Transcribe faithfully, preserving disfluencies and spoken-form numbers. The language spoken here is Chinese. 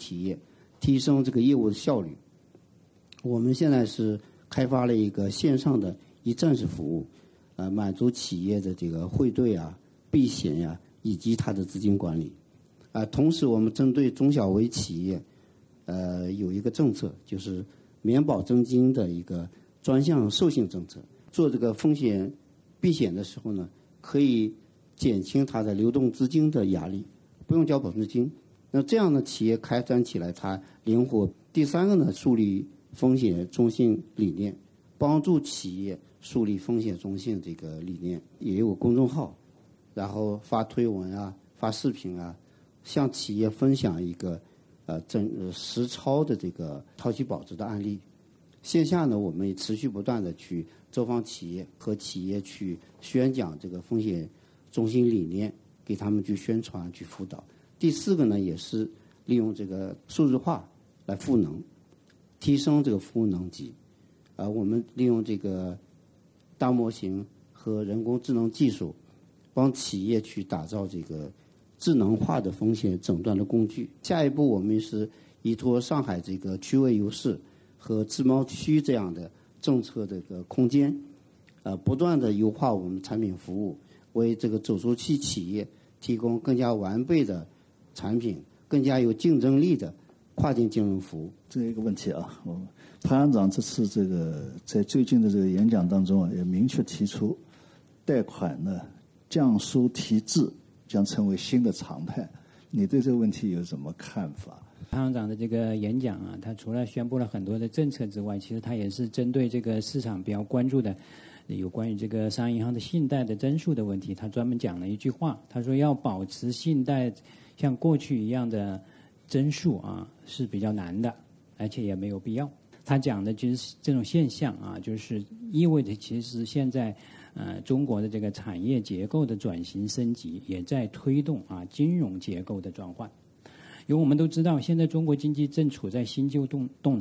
体业，提升这个业务的效率。我们现在是开发了一个线上的一站式服务，呃，满足企业的这个汇兑啊、避险呀、啊、以及它的资金管理。啊、呃，同时我们针对中小微企业，呃，有一个政策，就是免保证金的一个专项授信政策。做这个风险避险的时候呢，可以减轻它的流动资金的压力，不用交保证金。那这样的企业开展起来它灵活。第三个呢，树立风险中性理念，帮助企业树立风险中性这个理念。也有公众号，然后发推文啊，发视频啊，向企业分享一个呃真呃实操的这个超期保值的案例。线下呢，我们也持续不断的去走访企业，和企业去宣讲这个风险中心理念，给他们去宣传、去辅导。第四个呢，也是利用这个数字化来赋能，提升这个服务能级。啊、呃，我们利用这个大模型和人工智能技术，帮企业去打造这个智能化的风险诊断的工具。下一步，我们是依托上海这个区位优势和自贸区这样的政策的一个空间，呃，不断的优化我们产品服务，为这个走出去企业提供更加完备的产品，更加有竞争力的跨境金融服务。 这一个问题啊，我们潘行长这次这个在最近的这个演讲当中啊，也明确提出，贷款呢降收提质将成为新的常态。你对这个问题有什么看法？ 潘行长的这个演讲啊，他除了宣布了很多的政策之外，其实他也是针对这个市场比较关注的有关于这个商业银行的信贷的增速的问题，他专门讲了一句话，他说要保持信贷像过去一样的增速啊是比较难的，而且也没有必要。他讲的就是这种现象啊，就是意味着其实现在呃中国的这个产业结构的转型升级也在推动啊金融结构的转换。因为我们都知道，现在中国经济正处在新旧动动